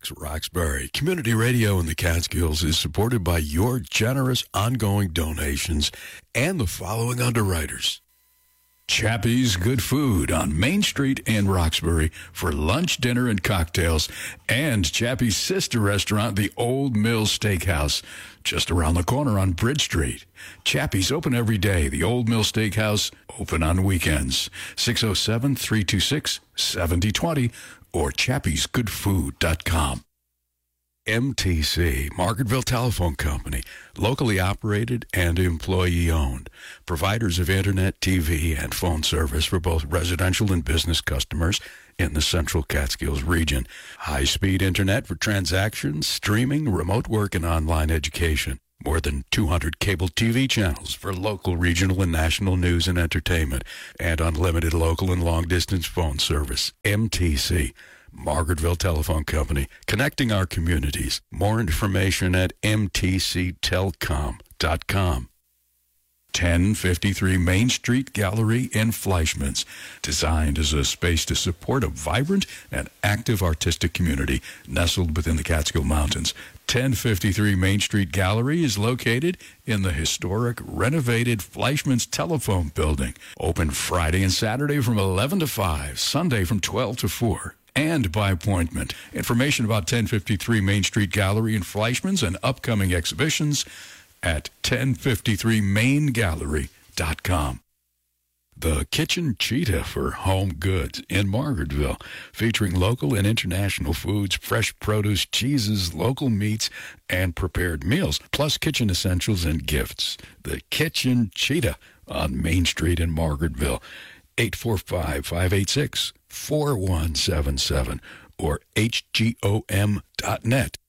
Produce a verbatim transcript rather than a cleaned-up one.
X Roxbury Community Radio in the Catskills is supported by your generous ongoing donations and the following underwriters. Chappie's Good Food on Main Street in Roxbury for lunch, dinner, and cocktails. And Chappie's sister restaurant, the Old Mill Steakhouse, just around the corner on Bridge Street. Chappie's open every day. The Old Mill Steakhouse open on weekends. six oh seven, three two six, seven oh two oh or chappies good food dot com. M T C, Margaretville Telephone Company, locally operated and employee-owned. Providers of Internet, T V, and phone service for both residential and business customers in the Central Catskills region. High-speed Internet for transactions, streaming, remote work, and online education. More than two hundred cable T V channels for local, regional, and national news and entertainment. And unlimited local and long-distance phone service. M T C. Margaretville Telephone Company, connecting our communities. More information at m t c telcom dot com. ten fifty-three Main Street Gallery in Fleischmann's, designed as a space to support a vibrant and active artistic community nestled within the Catskill Mountains. ten fifty-three Main Street Gallery is located in the historic, renovated Fleischmann's Telephone Building. Open Friday and Saturday from eleven to five, Sunday from twelve to four. And by appointment. Information about ten fifty-three Main Street Gallery in Fleischmann's and upcoming exhibitions at ten fifty-three main gallery dot com. The Kitchen Cheetah for Home Goods in Margaretville, featuring local and international foods, fresh produce, cheeses, local meats, and prepared meals, plus kitchen essentials and gifts. The Kitchen Cheetah on Main Street in Margaretville. eight four five, five eight six, four one seven seven or h g o m dot net.